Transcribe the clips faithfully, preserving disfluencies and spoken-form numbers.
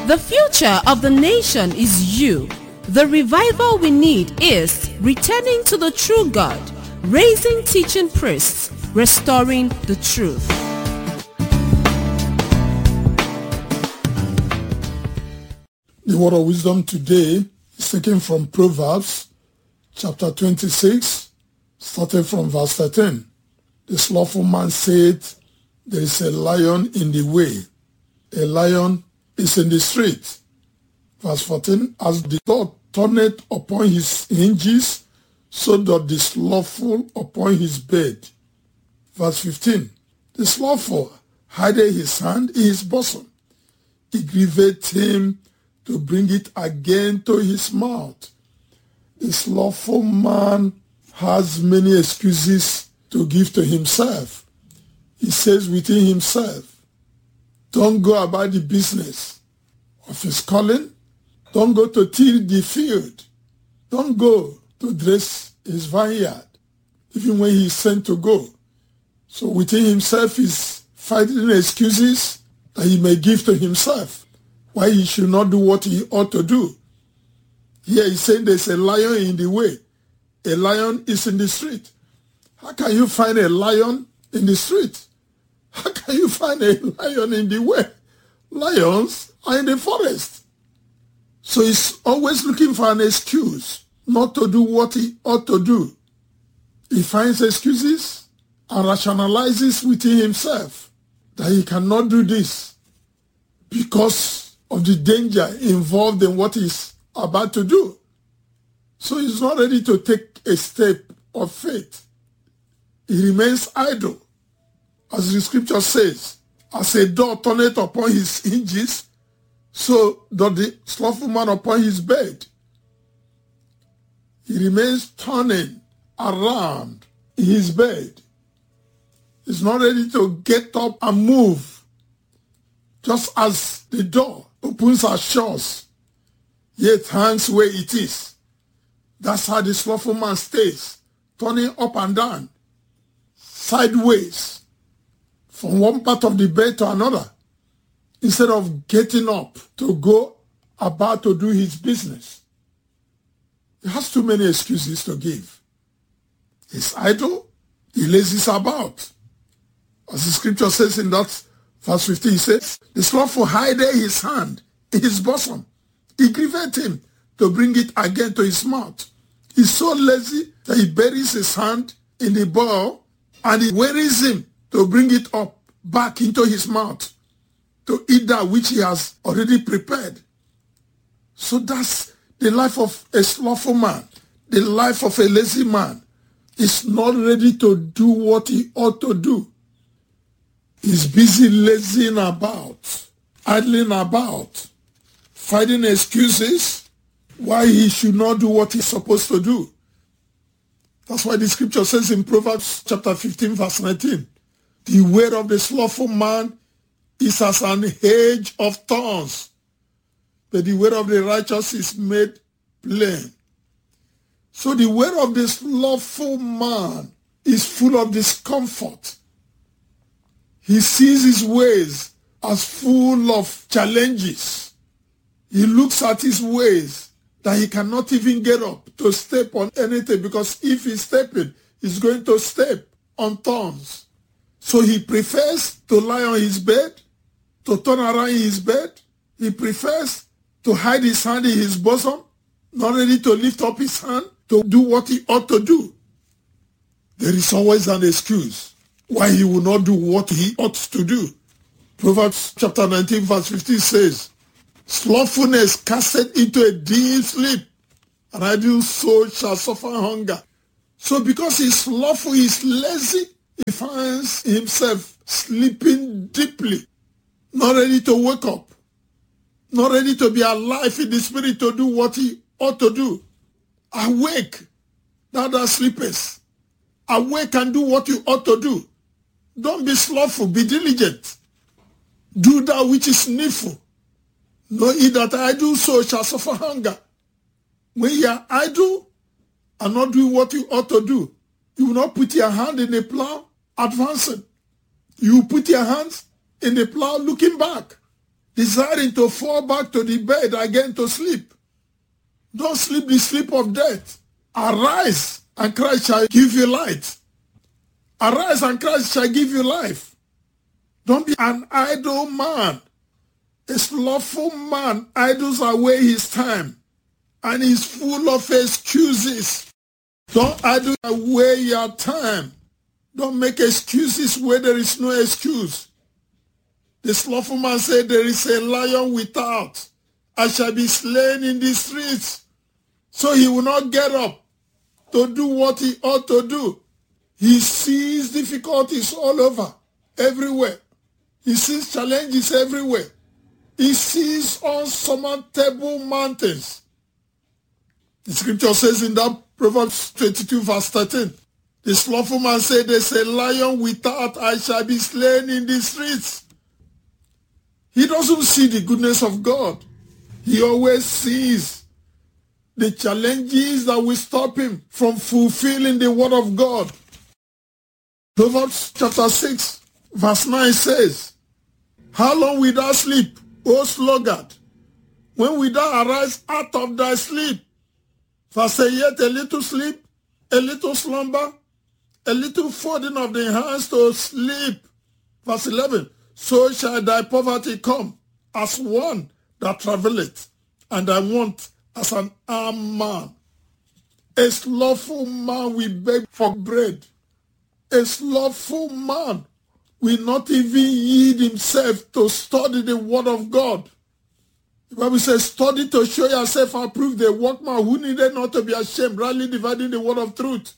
The future of the nation is you. The revival we need is returning to the true God, raising teaching priests, restoring the truth. The word of wisdom today is taken from Proverbs chapter twenty-six, starting from verse thirteen. The slothful man said, there is a lion in the way. A lion is in the street. Verse fourteen, as the door turneth upon his hinges, so doth the slothful upon his bed. Verse fifteen, the slothful hideth his hand in his bosom. It grieveth him to bring it again to his mouth. The slothful man has many excuses to give to himself. He says within himself, don't go about the business of his calling. Don't go to till the field. Don't go to dress his vineyard, even when he is sent to go. So within himself he's finding excuses that he may give to himself why he should not do what he ought to do. Here he's saying there's a lion in the way. A lion is in the street. How can you find a lion in the street? How can you find a lion in the way? Lions are in the forest. So he's always looking for an excuse not to do what he ought to do. He finds excuses and rationalizes within himself that he cannot do this because of the danger involved in what he's about to do. So he's not ready to take a step of faith. He remains idle. As the scripture says, as a door turneth upon his hinges, so doth the slothful man upon his bed. He remains turning around in his bed. He's not ready to get up and move. Just as the door opens and shuts, yet hangs where it is. That's how the slothful man stays, turning up and down, sideways, from one part of the bed to another, instead of getting up to go about to do his business. He has too many excuses to give. He's idle, he lazes about. As the scripture says in that verse fifteen, he says, the slothful hideth his hand in his bosom. It grieveth him to bring it again to his mouth. He's so lazy that he buries his hand in the bowl and it wearies him to bring it up back into his mouth to eat that which he has already prepared. So that's the life of a slothful man. The life of a lazy man is not ready to do what he ought to do. He's busy lazing about, idling about, finding excuses why he should not do what he's supposed to do. That's why the scripture says in Proverbs chapter fifteen verse nineteen, the way of the slothful man is as an hedge of thorns, but the way of the righteous is made plain. So the way of the slothful man is full of discomfort. He sees his ways as full of challenges. He looks at his ways that he cannot even get up to step on anything, because if he's stepping, he's going to step on thorns. So he prefers to lie on his bed, to turn around in his bed. He prefers to hide his hand in his bosom, not ready to lift up his hand to do what he ought to do. There is always an excuse why he will not do what he ought to do. Proverbs chapter nineteen verse fifteen says, slothfulness casteth into a deep sleep, and idle soul shall suffer hunger. So because he's slothful, he's lazy, he finds himself sleeping deeply, not ready to wake up, not ready to be alive in the spirit to do what he ought to do. Awake, thou that sleepest. Awake and do what you ought to do. Don't be slothful, be diligent. Do that which is needful. Know ye that idle soul shall suffer hunger. When you are idle and not doing what you ought to do, you will not put your hand in the plow advancing. You will put your hands in the plow looking back. desiring to fall back to the bed again to sleep. Don't sleep the sleep of death. Arise, and Christ shall give you light. Arise, and Christ shall give you life. Don't be an idle man. A slothful man idles away his time and is full of excuses. Don't idle away your time. Don't make excuses where there is no excuse. The slothful man said, there is a lion without. I shall be slain in the streets. So he will not get up to do what he ought to do. He sees difficulties all over, everywhere. He sees challenges everywhere. He sees unsurmountable mountains. The scripture says in that Proverbs twenty-two verse thirteen, the slothful man said, there's a lion without, I shall be slain in the streets. He doesn't see the goodness of God. He always sees the challenges that will stop him from fulfilling the word of God. Proverbs chapter six verse nine says, how long wilt thou sleep, O sluggard? When wilt thou arise out of thy sleep? For say yet a little sleep, a little slumber, a little folding of the hands to sleep. Verse eleven, so shall thy poverty come as one that travelleth, and thy want as an armed man. A slothful man will beg for bread. A slothful man will not even yield himself to study the word of God. The Bible says, study to show yourself approved, a workman who needed not to be ashamed, rightly dividing the word of truth.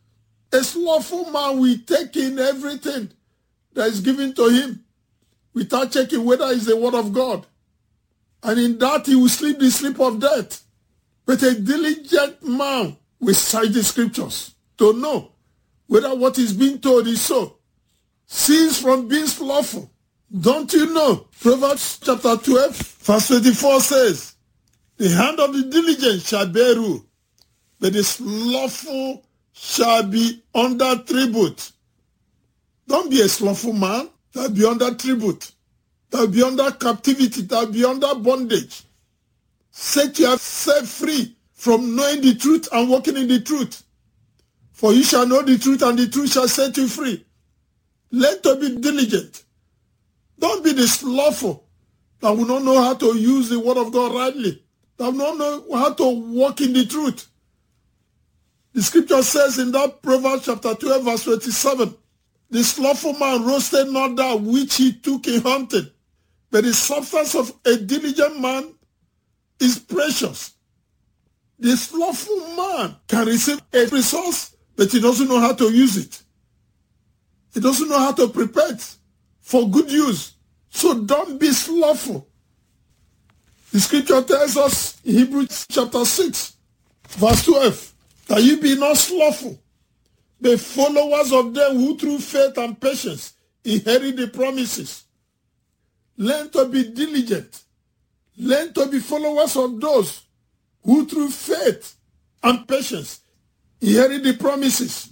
A slothful man will take in everything that is given to him without checking whether it's the word of God. And in that he will sleep the sleep of death. But a diligent man will cite the scriptures to know whether what is being told is so. Cease from being slothful. Don't you know? Proverbs chapter twelve, verse twenty-four says, the hand of the diligent shall bear rule, but the slothful shall be under tribute. Don't be a slothful man. That will be under tribute. That will be under captivity. That will be under bondage. Set yourself free from knowing the truth and walking in the truth. For you shall know the truth, and the truth shall set you free. Learn to be diligent. Don't be the slothful that will not know how to use the word of God rightly, that will not know how to walk in the truth. The scripture says in that Proverbs chapter twelve, verse twenty-seven, the slothful man roasted not that which he took in hunting, but the substance of a diligent man is precious. The slothful man can receive a resource, but he doesn't know how to use it. He doesn't know how to prepare it for good use. So don't be slothful. The scripture tells us in Hebrews chapter six, verse twelve, that you be not slothful, but followers of them who through faith and patience inherit the promises. Learn to be diligent. Learn to be followers of those who through faith and patience inherit the promises.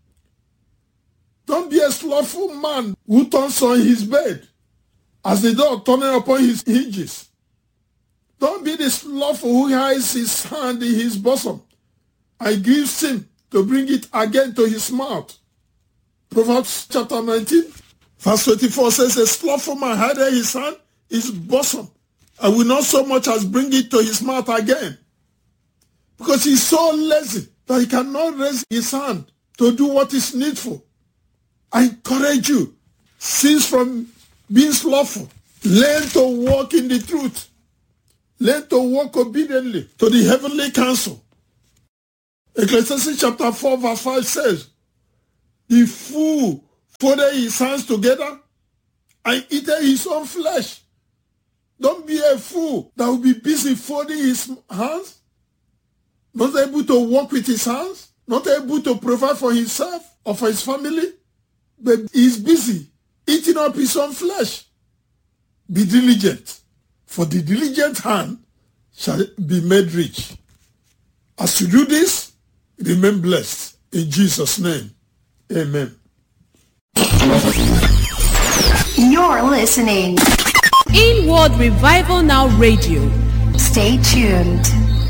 Don't be a slothful man who turns on his bed as the dog turning upon his hinges. Don't be the slothful who hides his hand in his bosom and gives him to bring it again to his mouth. Proverbs chapter nineteen, verse twenty-four says, a slothful man hideth his hand in his bosom and will not so much as bring it to his mouth again. Because he's so lazy that he cannot raise his hand to do what is needful. I encourage you, cease from being slothful. Learn to walk in the truth. Learn to walk obediently to the heavenly counsel. Ecclesiastes chapter four verse five says, the fool folded his hands together and eated his own flesh. Don't be a fool that will be busy folding his hands, not able to walk with his hands, not able to provide for himself or for his family, but he's busy eating up his own flesh. Be diligent, for the diligent hand shall be made rich. As you do this, remain blessed. In Jesus' name, amen. You're listening Inward Revival Now Radio. Stay tuned.